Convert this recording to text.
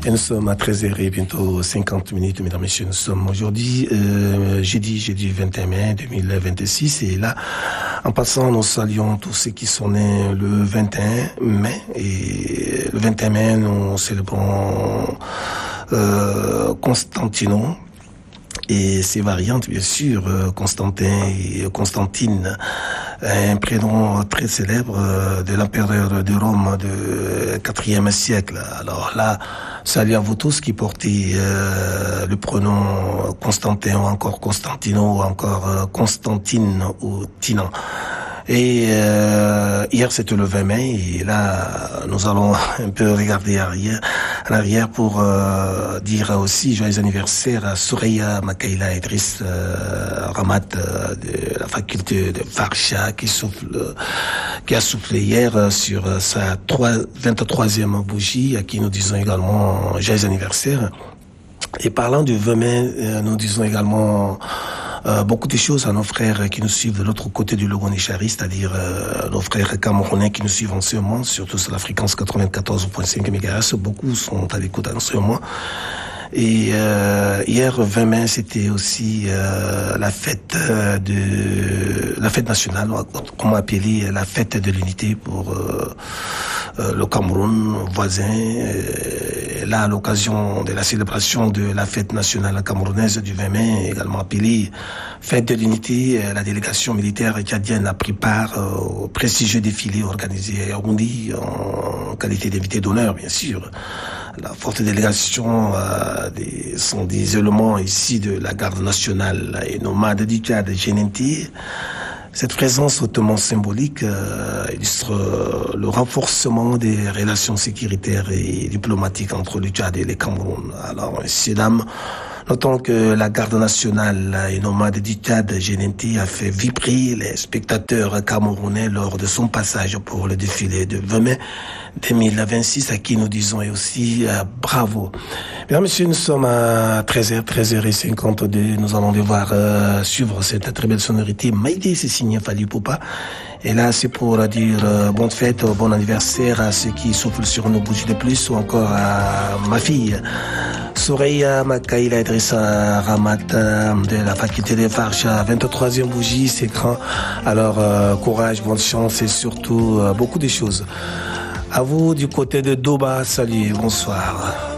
Et nous sommes à 13h et bientôt 50 minutes, mesdames et messieurs. Nous sommes aujourd'hui, jeudi 21 mai 2026. Et là, en passant, nous saluons tous ceux qui sont nés le 21 mai. Et le 21 mai, nous célébrons Constantino et ses variantes, bien sûr, Constantin et Constantine, un prénom très célèbre de l'empereur de Rome du IVe siècle. Alors là, salut à vous tous qui portez le prénom Constantin ou encore Constantino ou encore Constantine ou Tinan. Et hier c'était le 20 mai et là nous allons un peu regarder en arrière pour dire aussi joyeux anniversaire à Soreya Makaila Idriss Ramat de la faculté de Farsha qui a soufflé hier sur sa 23e bougie, à qui nous disons également joyeux anniversaire. Et parlant du 20 mai, nous disons également beaucoup de choses à nos frères qui nous suivent de l'autre côté du Logonichari, c'est-à-dire nos frères camerounais qui nous suivent en ce moment, surtout sur la fréquence 94.5 MHz. Beaucoup sont à l'écoute en ce moment. Et hier 20 mai, c'était aussi la fête nationale, comment appeler la fête de l'unité pour le Cameroun voisin. Là, à l'occasion de la célébration de la fête nationale camerounaise du 20 mai, également appelée fête de l'unité, la délégation militaire tchadienne a pris part au prestigieux défilé organisé à Yaoundé en qualité d'invité d'honneur, bien sûr. La forte délégation sont des éléments ici de la garde nationale et nomade du Tchad, GNT. Cette présence hautement symbolique illustre le renforcement des relations sécuritaires et diplomatiques entre le Tchad et le Cameroun. Alors, messieurs, dames, notons que la garde nationale et nomade du Tchad, GNT, a fait vibrer les spectateurs camerounais lors de son passage pour le défilé de 20 mai 2026, à qui nous disons et aussi bravo. Mesdames, messieurs, nous sommes à 13h52. Nous allons devoir suivre cette très belle sonorité. Maïdé, c'est signé Fali Poupa. Et là, c'est pour dire bonne fête, bon anniversaire à ceux qui soufflent sur nos bougies de plus, ou encore à ma fille, Soreya Makaila Idrissa Ramat de la faculté des Farsha, 23e bougie, c'est grand. Alors, courage, bonne chance et surtout beaucoup de choses. À vous du côté de Doba, salut, bonsoir.